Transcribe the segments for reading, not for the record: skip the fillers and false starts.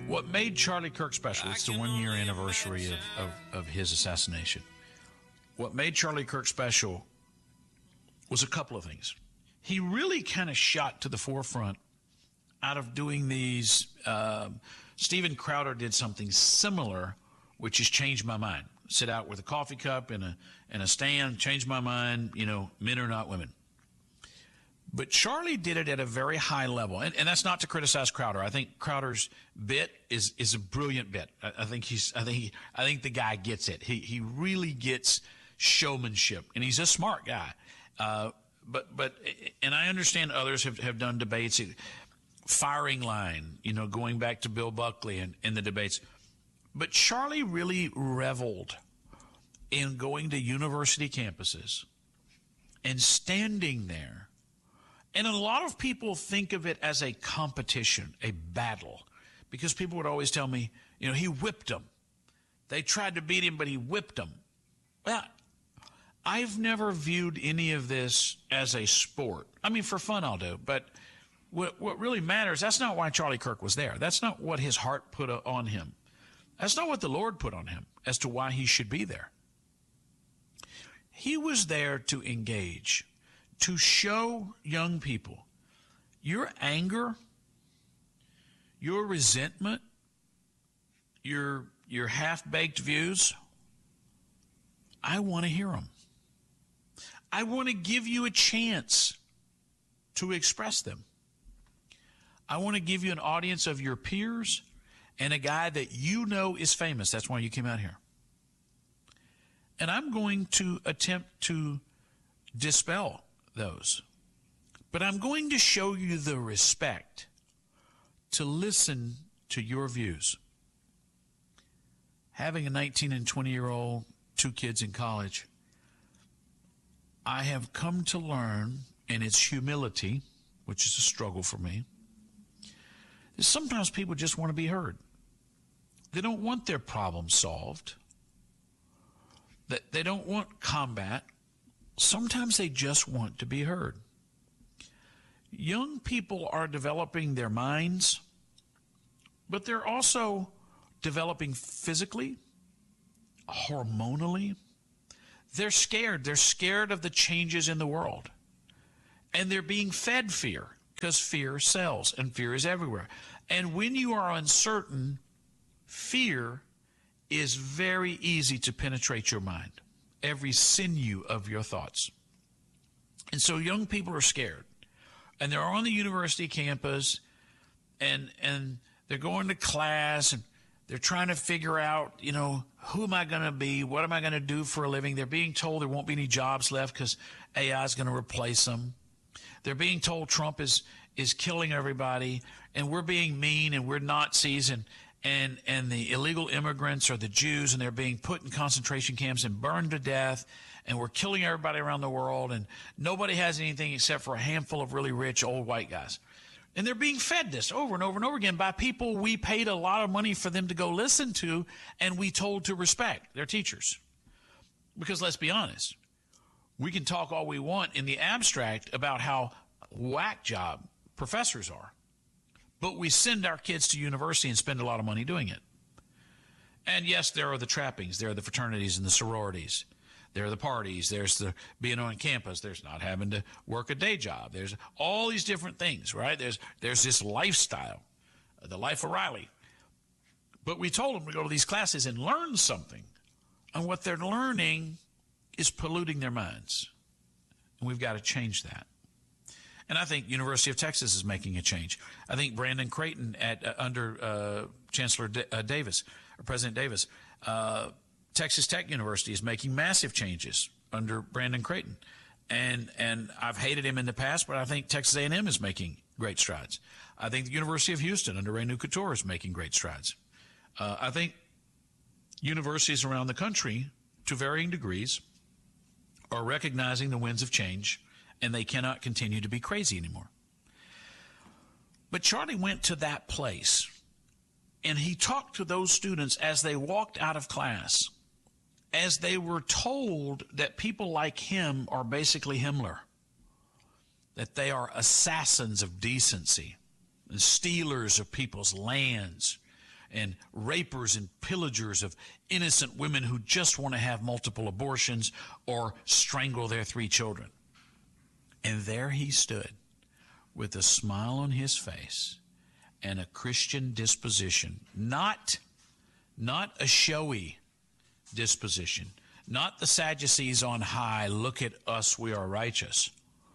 What made Charlie Kirk special, it's the one-year anniversary of his assassination. What made Charlie Kirk special was a couple of things. He really kind of shot to the forefront out of doing these. Steven Crowder did something similar, which has changed my mind. Sit out with a coffee cup and a stand, change my mind, men are not women. But Charlie did it at a very high level, and that's not to criticize Crowder. I think Crowder's bit is a brilliant bit. I think the guy gets it. He really gets showmanship, and he's a smart guy. But I understand others have done debates, firing line, going back to Bill Buckley and the debates. But Charlie really reveled in going to university campuses and standing there. And a lot of people think of it as a competition, a battle, because people would always tell me, he whipped them. They tried to beat him, but he whipped them. Well, I've never viewed any of this as a sport. I mean, for fun I'll do, but what really matters, that's not why Charlie Kirk was there. That's not what his heart put on him. That's not what the Lord put on him as to why he should be there. He was there to engage, to show young people your anger, your resentment, your half-baked views. I want to hear them. I want to give you a chance to express them. I want to give you an audience of your peers and a guy that is famous. That's why you came out here. And I'm going to attempt to dispel those. But I'm going to show you the respect to listen to your views. Having a 19 and 20-year-old, 2 kids in college, I have come to learn, and it's humility, which is a struggle for me, is sometimes people just want to be heard. They don't want their problems solved. They don't want combat. Sometimes they just want to be heard. Young people are developing their minds, but they're also developing physically, hormonally. They're scared. They're scared of the changes in the world. And they're being fed fear because fear sells and fear is everywhere. And when you are uncertain, fear is very easy to penetrate your mind, every sinew of your thoughts. And so young people are scared. And they're on the university campus, and they're going to class, and they're trying to figure out, who am I going to be? What am I going to do for a living? They're being told there won't be any jobs left because AI is going to replace them. They're being told Trump is killing everybody, and we're being mean, and we're Nazis, and the illegal immigrants are the Jews, and they're being put in concentration camps and burned to death, and we're killing everybody around the world, and nobody has anything except for a handful of really rich old white guys. And they're being fed this over and over and over again by people we paid a lot of money for them to go listen to, and we told to respect their teachers. Because let's be honest, we can talk all we want in the abstract about how whack job professors are. But we send our kids to university and spend a lot of money doing it. And yes, there are the trappings. There are the fraternities and the sororities. There are the parties. There's the being on campus. There's not having to work a day job. There's all these different things, right? There's this lifestyle, the life of Riley. But we told them to go to these classes and learn something. And what they're learning is polluting their minds. And we've got to change that. And I think University of Texas is making a change. I think Brandon Creighton under Chancellor Davis, or President Davis, Texas Tech University is making massive changes under Brandon Creighton. And I've hated him in the past, but I think Texas A&M is making great strides. I think the University of Houston under Ray Couture is making great strides. I think universities around the country, to varying degrees, are recognizing the winds of change, and they cannot continue to be crazy anymore. But Charlie went to that place, and he talked to those students as they walked out of class, as they were told that people like him are basically Himmler, that they are assassins of decency, and stealers of people's lands, and rapers and pillagers of innocent women who just want to have multiple abortions or strangle their 3 children. And there he stood with a smile on his face and a Christian disposition, not a showy disposition, not the Sadducees on high, look at us, we are righteous.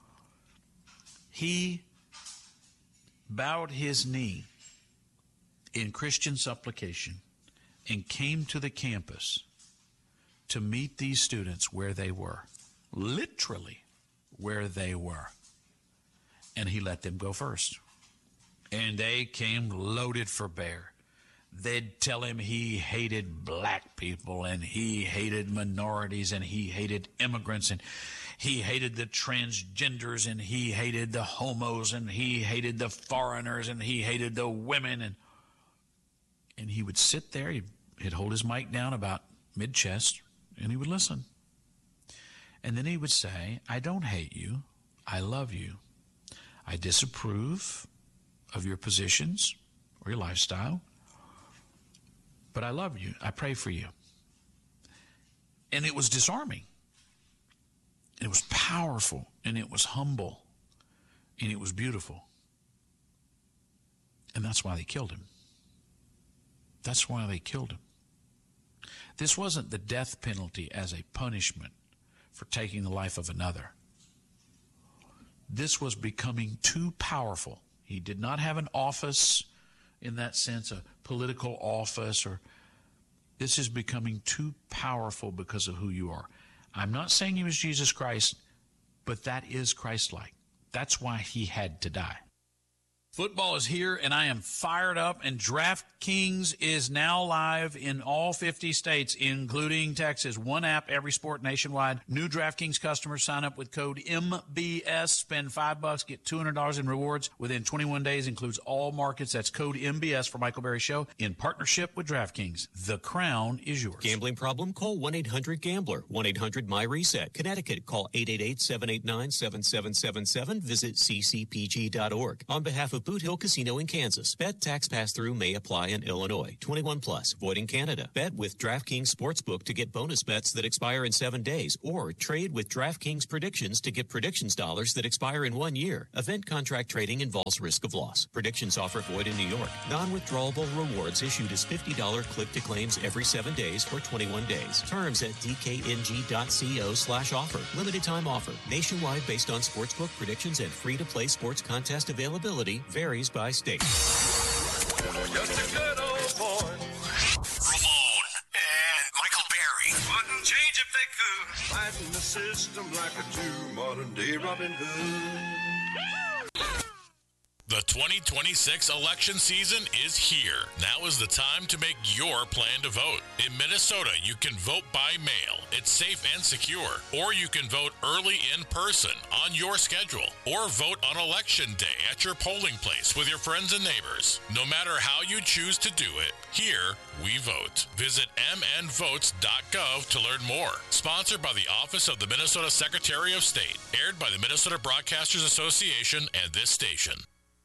He bowed his knee in Christian supplication and came to the campus to meet these students where they were, literally where they were. And he let them go first. And they came loaded for bear. They'd tell him he hated black people and he hated minorities and he hated immigrants and he hated the transgenders and he hated the homos and he hated the foreigners and he hated the women. And he would sit there, he'd hold his mic down about mid-chest, and he would listen. And then he would say, I don't hate you, I love you. I disapprove of your positions or your lifestyle, but I love you. I pray for you. And it was disarming. It was powerful, and it was humble, and it was beautiful. And that's why they killed him. That's why they killed him. This wasn't the death penalty as a punishment for taking the life of another. This was becoming too powerful. He did not have an office in that sense, a political office, or this is becoming too powerful because of who you are. I'm not saying he was Jesus Christ, but that is Christ-like. That's why he had to die. Football is here, and I am fired up, and DraftKings is now live in all 50 states, including Texas. One app, every sport nationwide. New DraftKings customers sign up with code MBS, spend $5, get $200 in rewards within 21 days, includes all markets. That's code MBS for Michael Berry Show in partnership with DraftKings. The crown is yours. Gambling problem? Call 1-800-GAMBLER. 1-800-MY-RESET. Connecticut, call 888-789-7777. Visit ccpg.org. On behalf of Boot Hill Casino in Kansas. Bet tax pass-through may apply in Illinois. 21 plus. Void in Canada. Bet with DraftKings Sportsbook to get bonus bets that expire in 7 days, or trade with DraftKings Predictions to get predictions dollars that expire in 1 year. Event contract trading involves risk of loss. Predictions offer void in New York. Non-withdrawable rewards issued as $50 click-to-claims every 7 days for 21 days. Terms at dkng.co/offer. Limited time offer. Nationwide based on sportsbook predictions and free-to-play sports contest availability. Varies by state. Just a good old boy. Ramon and Michael Berry. Wouldn't change if they could. Fighting the system like a true modern-day Robin Hood. The 2026 election season is here. Now is the time to make your plan to vote. In Minnesota, you can vote by mail. It's safe and secure. Or you can vote early in person on your schedule. Or vote on election day at your polling place with your friends and neighbors. No matter how you choose to do it, here we vote. Visit mnvotes.gov to learn more. Sponsored by the Office of the Minnesota Secretary of State. Aired by the Minnesota Broadcasters Association and this station.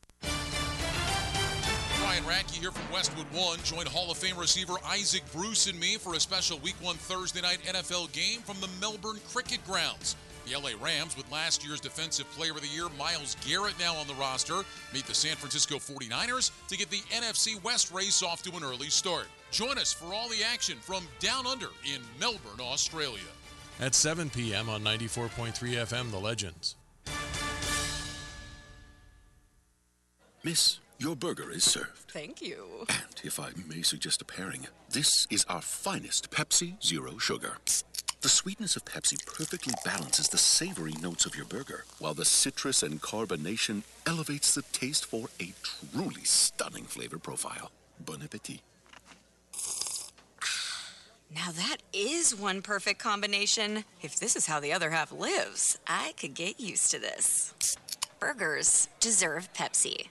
Ryan Radke here from Westwood One. Join Hall of Fame receiver Isaac Bruce and me for a special Week 1 Thursday night NFL game from the Melbourne Cricket Grounds. The LA Rams, with last year's Defensive Player of the Year, Myles Garrett, now on the roster, meet the San Francisco 49ers to get the NFC West race off to an early start. Join us for all the action from Down Under in Melbourne, Australia. At 7 p.m. on 94.3 FM, The Legends. Miss, your burger is served. Thank you. And if I may suggest a pairing, this is our finest Pepsi Zero Sugar. The sweetness of Pepsi perfectly balances the savory notes of your burger, while the citrus and carbonation elevates the taste for a truly stunning flavor profile. Bon appetit. Now that is one perfect combination. If this is how the other half lives, I could get used to this. Burgers deserve Pepsi.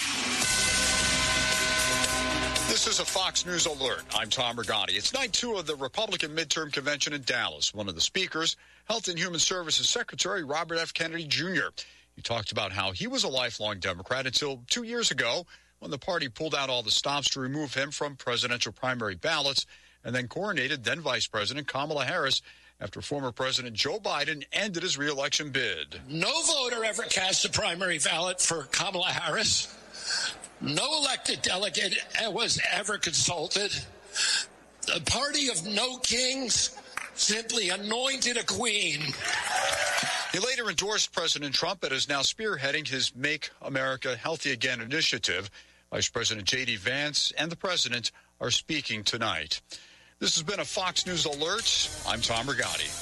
This is a Fox News alert. I'm Tom Regani. It's night 2 of the Republican midterm convention in Dallas. One of the speakers, Health and Human Services Secretary Robert F. Kennedy Jr. He talked about how he was a lifelong Democrat until 2 years ago when the party pulled out all the stops to remove him from presidential primary ballots and then coronated then Vice President Kamala Harris after former President Joe Biden ended his re-election bid. No voter ever cast a primary ballot for Kamala Harris. No elected delegate was ever consulted. The party of no kings simply anointed a queen. He later endorsed President Trump and is now spearheading his Make America Healthy Again initiative. Vice President J.D. Vance and the president are speaking tonight. This has been a Fox News Alert. I'm Tom Rigotti.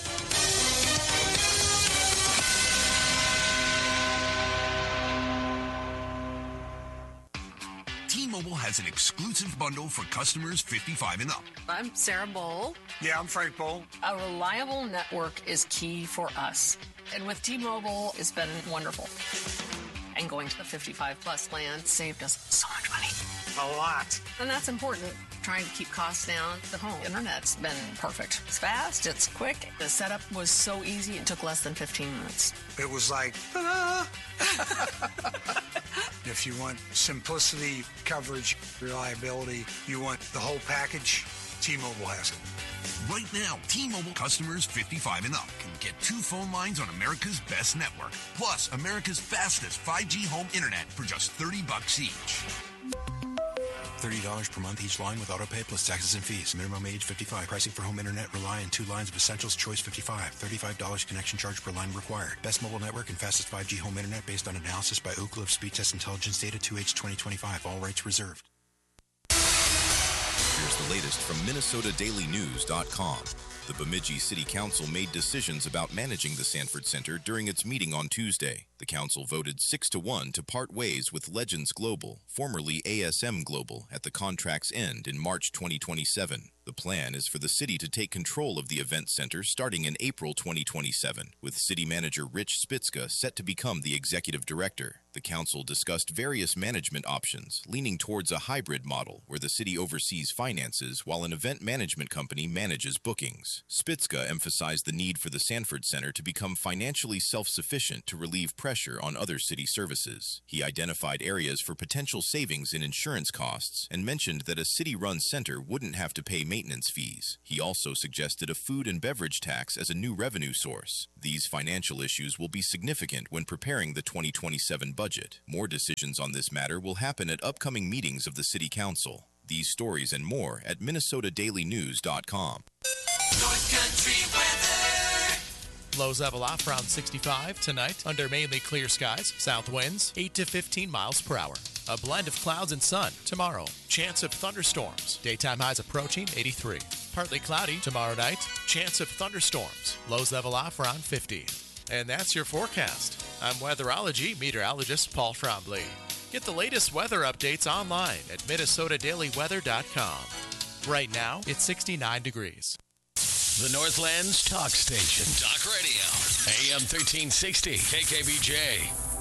T-Mobile has an exclusive bundle for customers 55 and up. I'm Sarah Bowl. Yeah, I'm Frank Bowl. A reliable network is key for us. And with T-Mobile, it's been wonderful. And going to the 55-plus plan saved us so much money. A lot. And that's important. Trying to keep costs down. The home internet's been perfect. It's fast, it's quick. The setup was so easy, it took less than 15 minutes. It was like, ta-da! If you want simplicity, coverage, reliability, you want the whole package, T-Mobile has it. Right now, T-Mobile customers 55 and up can get 2 phone lines on America's best network, plus America's fastest 5G home internet for just $30 each. $30 per month each line with autopay plus taxes and fees. Minimum age 55. Pricing for home internet rely on 2 lines of essentials. Choice 55. $35 connection charge per line required. Best mobile network and fastest 5G home internet based on analysis by Ookla of Speed Test Intelligence data 2H 2025. All rights reserved. Here's the latest from MinnesotaDailyNews.com. The Bemidji City Council made decisions about managing the Sanford Center during its meeting on Tuesday. The council voted 6-1 to part ways with Legends Global, formerly ASM Global, at the contract's end in March 2027. The plan is for the city to take control of the event center starting in April 2027, with city manager Rich Spitzka set to become the executive director. The council discussed various management options, leaning towards a hybrid model where the city oversees finances while an event management company manages bookings. Spitzka emphasized the need for the Sanford Center to become financially self-sufficient to relieve pressure on other city services. He identified areas for potential savings in insurance costs and mentioned that a city-run center wouldn't have to pay maintenance fees. He also suggested a food and beverage tax as a new revenue source. These financial issues will be significant when preparing the 2027 budget. More decisions on this matter will happen at upcoming meetings of the City Council. These stories and more at MinnesotaDailyNews.com. North Country weather. Lows level off around 65 tonight under mainly clear skies. South winds 8 to 15 miles per hour. A blend of clouds and sun tomorrow. Chance of thunderstorms. Daytime highs approaching 83. Partly cloudy tomorrow night. Chance of thunderstorms. Lows level off around 50. And that's your forecast. I'm weatherology meteorologist Paul Trombley. Get the latest weather updates online at MinnesotaDailyWeather.com. Right now, it's 69 degrees. The Northland's talk station. Talk Radio. AM 1360. KKBJ.